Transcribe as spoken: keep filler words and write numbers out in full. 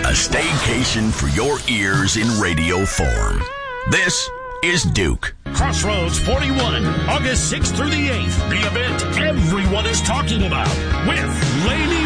A staycation for your ears in radio form. This is Duke. Crossroads forty-one, August sixth through the eighth. The event everyone is talking about with Lady